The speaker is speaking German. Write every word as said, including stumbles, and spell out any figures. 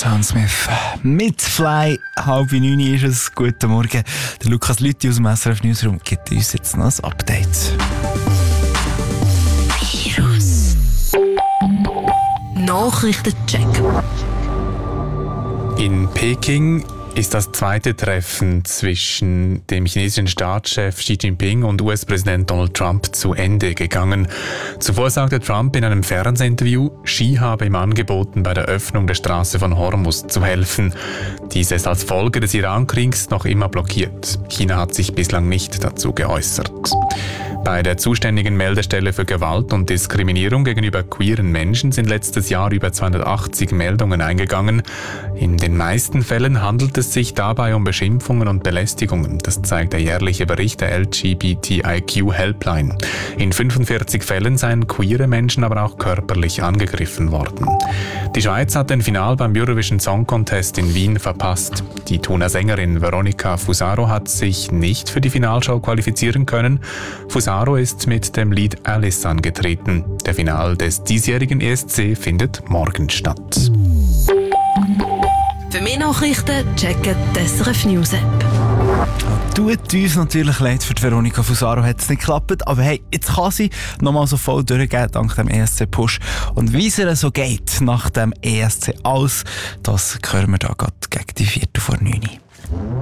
Sam Smith mit Fly. Halb neun ist es. Guten Morgen. Der Lukas Lüthi aus dem S R F Newsroom gibt uns jetzt noch ein Update. Virus. Nachrichtencheck. In Peking ist das zweite Treffen zwischen dem chinesischen Staatschef Xi Jinping und U S-Präsident Donald Trump zu Ende gegangen. Zuvor sagte Trump in einem Fernsehinterview, Xi habe ihm angeboten, bei der Öffnung der Straße von Hormuz zu helfen. Dies ist als Folge des Iran-Kriegs noch immer blockiert. China hat sich bislang nicht dazu geäußert. Bei der zuständigen Meldestelle für Gewalt und Diskriminierung gegenüber queeren Menschen sind letztes Jahr über zweihundertachtzig Meldungen eingegangen. In den meisten Fällen handelt es sich dabei um Beschimpfungen und Belästigungen. Das zeigt der jährliche Bericht der L G B T I Q Helpline. In fünfundvierzig Fällen seien queere Menschen aber auch körperlich angegriffen worden. Die Schweiz hat den Final beim Eurovision Song Contest in Wien verpasst. Die Thuner Sängerin Veronica Fusaro hat sich nicht für die Finalshow qualifizieren können. Fusaro ist mit dem Lied Alice angetreten. Der Final des diesjährigen E S C findet morgen statt. Für mehr Nachrichten checken die S R F News App. Tut uns natürlich leid, für die Veronica Fusaro hat es nicht geklappt, aber hey, jetzt kann sie nochmal so voll durchgehen dank dem E S C-Push. Und wie es ihr so geht nach dem E S C alles, das hören wir da gerade gegen die Viertel vor neun.